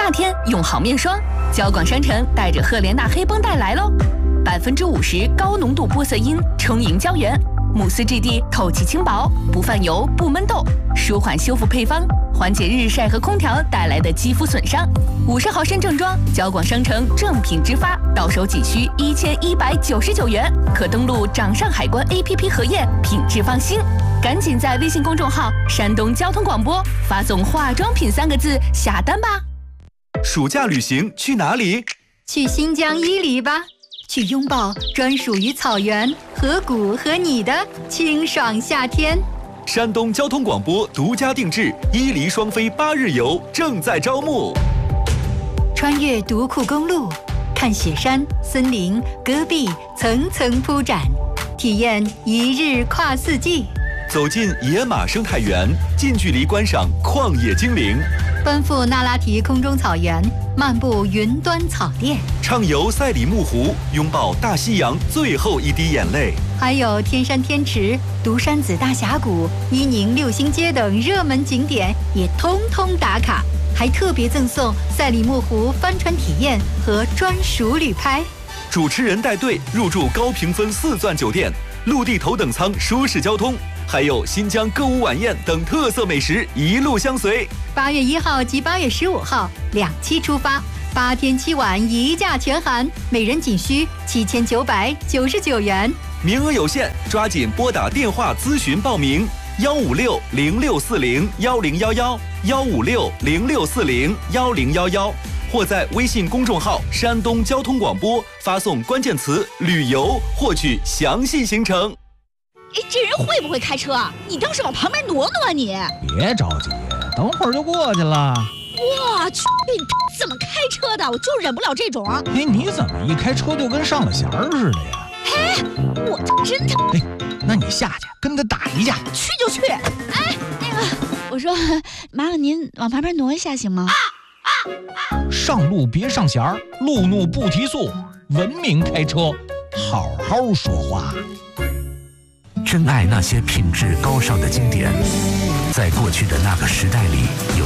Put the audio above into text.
夏天用好面霜，交广商城带着赫莲娜黑绷带来喽，50%高浓度玻色因充盈胶原，慕斯质地透气轻薄，不泛油不闷痘，舒缓修复配方，缓解日晒和空调带来的肌肤损伤。50毫升正装，交广商城正品直发，到手仅需1199元，可登录掌上海关 APP 核验，品质放心。赶紧在微信公众号山东交通广播发送化妆品3个字下单吧。 暑假旅行去哪里？ 去新疆伊犁吧，去拥抱专属于草原、河谷和你的清爽夏天。 山东交通广播独家定制伊犁双飞8日游正在招募。 穿越独库公路，看雪山、森林、戈壁层层铺展，体验一日跨4季。 走进野马生态园，近距离观赏旷野精灵； 奔赴那拉提空中草原，漫步云端草甸； 畅游赛里木湖，拥抱大西洋最后一滴眼泪。 还有天山天池、独山子大峡谷、伊宁6星街等热门景点也通通打卡，还特别赠送赛里木湖帆船体验和专属旅拍。 主持人带队入住高评分4钻酒店，陆地头等舱舒适交通，还有新疆歌舞晚宴等特色美食一路相随。 8月1号及8月15号2期出发，8天7晚1价全含，每人仅需7999元。 名额有限，抓紧拨打电话咨询报名：15606401011，15606401011，或在微信公众号山东交通广播发送关键词旅游获取详细行程。 哎，这人会不会开车啊？你倒是往旁边挪挪啊你！ 别着急，等会儿就过去了。 我去，你怎么开车的？我就忍不了这种。 哎，你怎么一开车就跟上了弦儿似的呀？ 哎，我真的。 哎，那你下去跟他打一架。 去就去。哎，那个，我说，麻烦您往旁边挪一下行吗？ 上路别上弦儿，路怒不提速，文明开车，好好说话。 珍爱那些品质高尚的经典，在过去的那个时代里有